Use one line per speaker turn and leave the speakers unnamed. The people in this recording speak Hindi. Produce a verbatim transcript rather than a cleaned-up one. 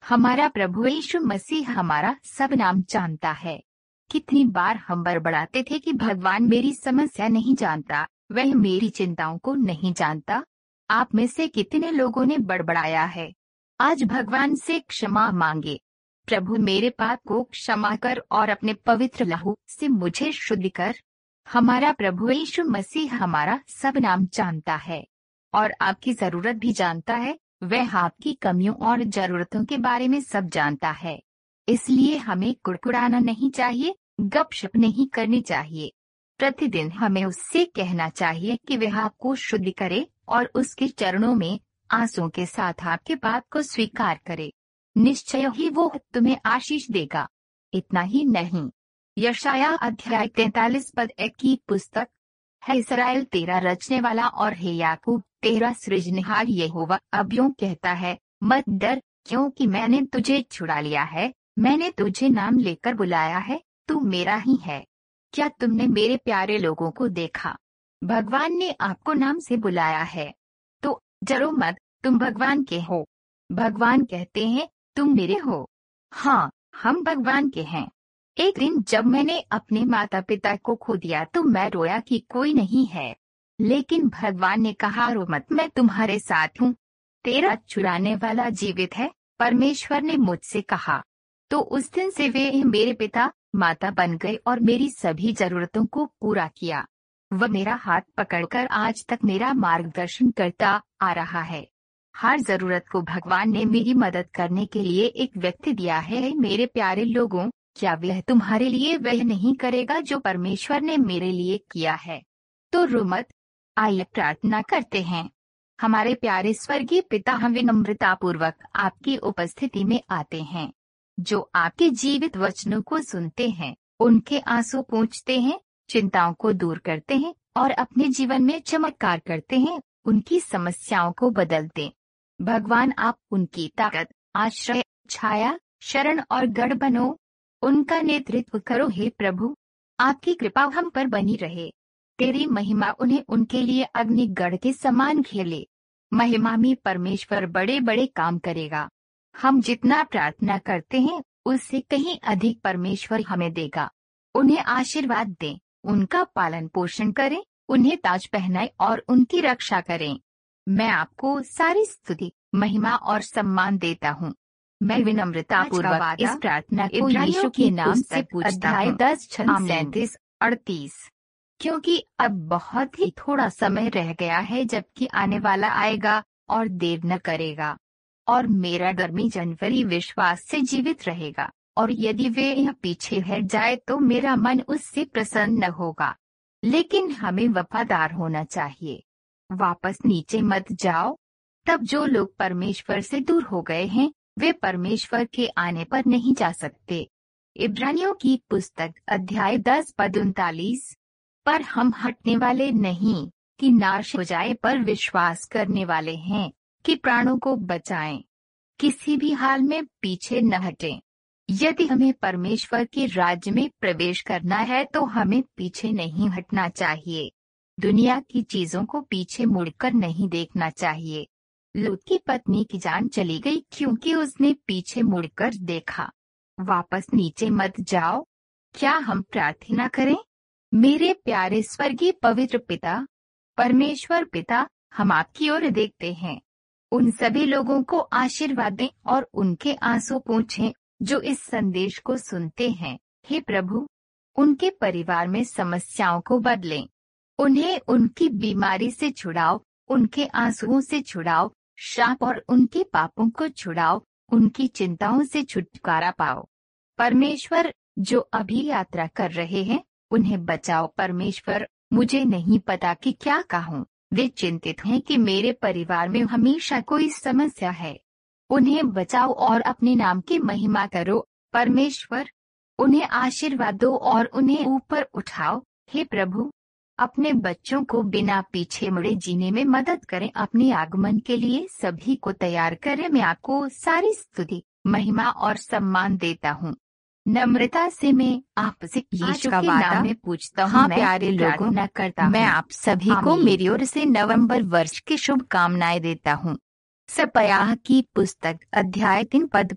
हमारा प्रभु यीशु मसीह हमारा सब नाम जानता है। कितनी बार हम बड़बड़ाते थे कि भगवान मेरी समस्या नहीं जानता, वह मेरी चिंताओं को नहीं जानता। आप में से कितने लोगों ने बड़बड़ाया है? आज भगवान से क्षमा मांगे। प्रभु मेरे पाप को क्षमा कर और अपने पवित्र लहू से मुझे शुद्ध कर। हमारा प्रभु यीशु मसीह हमारा सब नाम जानता है और आपकी जरूरत भी जानता है। वह आपकी कमियों और जरूरतों के बारे में सब जानता है। इसलिए हमें कुड़कुड़ाना नहीं चाहिए, गपशप नहीं करनी चाहिए। प्रतिदिन हमें उससे कहना चाहिए कि वह आपको शुद्ध करे और उसके चरणों में आंसुओं के साथ आपके पाप को स्वीकार करे। निश्चय ही वो तुम्हें आशीष देगा। इतना ही नहीं, यशाया अध्याय तैंतालीस पद एक की पुस्तक, है इस्राएल तेरा रचने वाला और हे याकूब तेरा सृजनहार यहोवा अब यूं कहता है, मत डर, क्योंकि मैंने तुझे छुड़ा लिया है, मैंने तुझे नाम लेकर बुलाया है, तू मेरा ही है। क्या तुमने मेरे प्यारे लोगों को देखा? भगवान ने आपको नाम से बुलाया है, तो डरो मत, तुम भगवान के हो। भगवान कहते हैं तुम मेरे हो। हाँ, हम भगवान के हैं। एक दिन जब मैंने अपने माता पिता को खो दिया तो मैं रोया कि कोई नहीं है, लेकिन भगवान ने कहा रो मत, मैं तुम्हारे साथ हूँ, तेरा छुड़ाने वाला जीवित है। परमेश्वर ने मुझसे कहा। तो उस दिन से वे मेरे पिता माता बन गए और मेरी सभी जरूरतों को पूरा किया। वह मेरा हाथ पकड़कर आज तक मेरा मार्गदर्शन करता आ रहा है। हर जरूरत को भगवान ने मेरी मदद करने के लिए एक व्यक्ति दिया है। मेरे प्यारे लोगों, क्या वह तुम्हारे लिए वह नहीं करेगा जो परमेश्वर ने मेरे लिए किया है? तो रो मत। आइए प्रार्थना करते हैं। हमारे प्यारे स्वर्गीय पिता, हम विनम्रता पूर्वक आपकी उपस्थिति में आते हैं। जो आपके जीवित वचनों को सुनते हैं, उनके आंसू पोंछते हैं, चिंताओं को दूर करते हैं और अपने जीवन में चमत्कार करते हैं, उनकी समस्याओं को बदलते। भगवान, आप उनकी ताकत, आश्रय, छाया, शरण और गढ़ बनो। उनका नेतृत्व करो हे प्रभु। आपकी कृपा हम पर बनी रहे। तेरी महिमा उन्हें उनके लिए अग्निगढ़ के समान खेले। महिमा में परमेश्वर बड़े बड़े काम करेगा। हम जितना प्रार्थना करते हैं उससे कहीं अधिक परमेश्वर हमें देगा। उन्हें आशीर्वाद दें, उनका पालन पोषण करें, उन्हें ताज पहनाएं और उनकी रक्षा करें। मैं आपको सारी स्तुति, महिमा और सम्मान देता हूँ। मैं विनम्रता पूर्वक इस प्रार्थना को यीशु के नाम से पूछता हूँ। दस छः सैंतीस अड़तीस। क्योंकि अब बहुत ही थोड़ा समय रह गया है जबकि आने वाला आएगा और देर न करेगा। और मेरा धर्मी जनवरी विश्वास से जीवित रहेगा, और यदि वे यह पीछे हट जाए तो मेरा मन उससे प्रसन्न न होगा। लेकिन हमें वफादार होना चाहिए। वापस नीचे मत जाओ। तब जो लोग परमेश्वर से दूर हो गए हैं वे परमेश्वर के आने पर नहीं जा सकते। इब्रानियों की पुस्तक अध्याय दस पद उनतालीस। पर हम हटने वाले नहीं कि नाश हो जाए, पर विश्वास करने वाले हैं कि प्राणों को बचाएं। किसी भी हाल में पीछे न हटें। यदि हमें परमेश्वर के राज्य में प्रवेश करना है तो हमें पीछे नहीं हटना चाहिए। दुनिया की चीजों को पीछे मुड़कर नहीं देखना चाहिए। लूत की पत्नी की जान चली गई क्योंकि उसने पीछे मुड़कर देखा। वापस नीचे मत जाओ। क्या हम प्रार्थना करें? मेरे प्यारे स्वर्गीय पवित्र पिता, परमेश्वर पिता, हम आपकी ओर देखते हैं। उन सभी लोगों को आशीर्वाद दें और उनके आंसू पोंछें जो इस संदेश को सुनते हैं। हे प्रभु, उनके परिवार में समस्याओं को बदलें। उन्हें उनकी बीमारी से छुड़ाओ, उनके आंसुओं से छुड़ाओ, शाप और उनके पापों को छुड़ाओ, उनकी चिंताओं से छुटकारा पाओ। परमेश्वर, जो अभी यात्रा कर रहे हैं उन्हें बचाओ। परमेश्वर, मुझे नहीं पता कि क्या कहूँ। वे चिंतित हैं कि मेरे परिवार में हमेशा कोई समस्या है। उन्हें बचाओ और अपने नाम की महिमा करो। परमेश्वर, उन्हें आशीर्वाद दो और उन्हें ऊपर उठाओ। हे प्रभु, अपने बच्चों को बिना पीछे मुड़े जीने में मदद करें। अपने आगमन के लिए सभी को तैयार करें। मैं आपको सारी स्तुति, महिमा और सम्मान देता हूँ। नम्रता से मैं आपसे यीशु के नाम में पूछता हूँ। हाँ, प्यारे लोगों, न करता मैं आप सभी को मेरी ओर से नवंबर वर्ष की शुभकामनाएं देता हूँ। सपयाह की पुस्तक अध्याय तीन पद